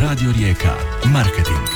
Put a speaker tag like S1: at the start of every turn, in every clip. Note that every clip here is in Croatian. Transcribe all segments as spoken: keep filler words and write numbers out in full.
S1: Radio Rijeka. Marketing.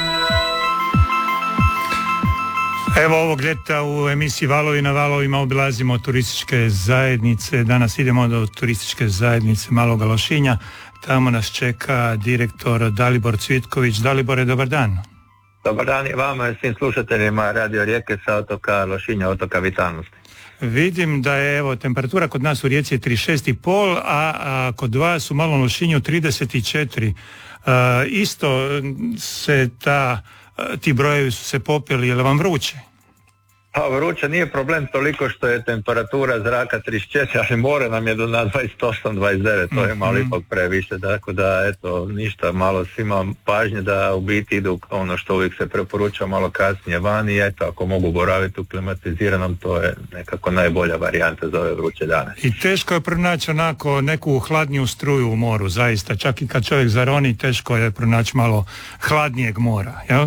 S2: Evo ovog ljeta u emisiji Valovi na valovima obilazimo turističke zajednice. Danas idemo do turističke zajednice Maloga Lošinja. Tamo nas čeka direktor Dalibor Cvitković. Dalibore, dobar dan.
S3: Dobar dan i vama i svim slušateljima Radio Rijeke sa otoka Lošinja, otoka vitalnosti.
S2: Vidim da je evo temperatura kod nas u Rijeci je trideset šest i pol, a, a kod vas u Malom Lošinju trideset četiri. A, isto se ta, ti brojevi su se popeli, je li vam vruće?
S3: Pa vruće nije problem toliko što je temperatura zraka trideset četiri, ali more nam je do na dvadeset osam dvadeset devet, to je malo ipak previše, tako da eto ništa, malo svima pažnje da u biti idu ono što uvijek se preporuča malo kasnije van i eto ako mogu boraviti u klimatiziranom, to je nekako najbolja varijanta za ove vruće dane.
S2: I teško je pronaći onako neku hladniju struju u moru, zaista, čak i kad čovjek zaroni teško je pronaći malo hladnijeg mora, jel?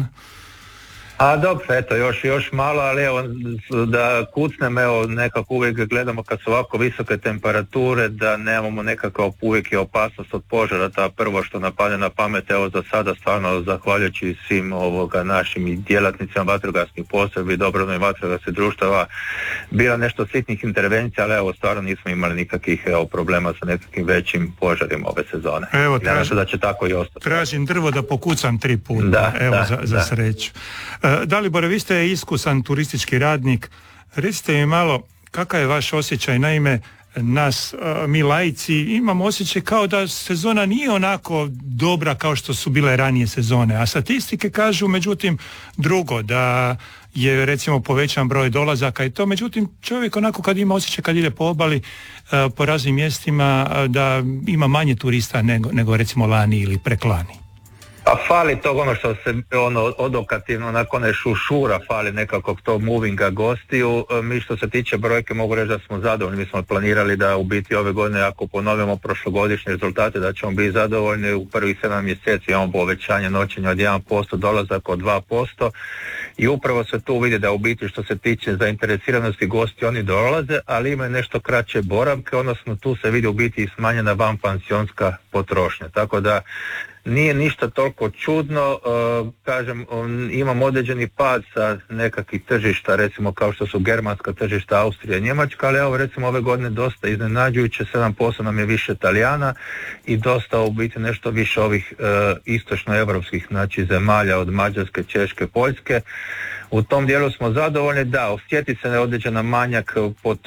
S3: A dobro, eto, još, još malo, ali evo, da kucnem, evo, nekako uvijek gledamo kad su ovako visoke temperature, da nemamo nekakav uvijek je opasnost od požara, ta prvo što napadne na pamet, evo, za sada stvarno, zahvaljujući svim ovoga našim djelatnicima vatrogasnih postrojbi, dobrovoljnih vatrogasnih društava, bila nešto sitnih intervencija, ali evo, stvarno nismo imali nikakvih, evo, problema sa nekakvim većim požarima ove sezone.
S2: Evo,
S3: tražim, nadam se da će tako i ostati.
S2: Tražim drvo da pokucam tri puta,
S3: da,
S2: evo,
S3: da,
S2: za, za
S3: da.
S2: sreću. Dalibore, vi ste iskusan turistički radnik. Recite mi malo, kakav je vaš osjećaj? Naime, nas, mi laici, imamo osjećaj kao da sezona nije onako dobra kao što su bile ranije sezone, a statistike kažu međutim drugo, da je recimo povećan broj dolazaka i to, međutim čovjek onako kad ima osjećaj kad ide po obali, po raznim mjestima, da ima manje turista nego, nego recimo lani ili preklani.
S3: A fali tog ono što se ono odokativno nakon one šušura, fali nekakvog tog movinga gostiju. Mi što se tiče brojke mogu reći da smo zadovoljni. Mi smo planirali da u biti ove godine ako ponovimo prošlogodišnje rezultate da ćemo biti zadovoljni. U prvih sedam mjeseci imamo povećanje noćenja od jedan posto, dolazak od dva posto i upravo se tu vidi da u biti što se tiče zainteresiranosti gosti oni dolaze, ali imaju nešto kraće boravke, odnosno tu se vidi u biti i smanjena vanpansionska potrošnja. Tako da nije ništa toliko čudno, uh, kažem, um, imam određeni pad sa nekakvih tržišta, recimo kao što su germanska tržišta, Austrija, Njemačka, ali evo recimo ove godine dosta iznenađujuće, sedam posto nam je više Talijana i dosta u biti nešto više ovih uh, istočnoevropskih, znači zemalja od Mađarske, Češke, Poljske. U tom dijelu smo zadovoljni, da, osjeti se određena manjak pot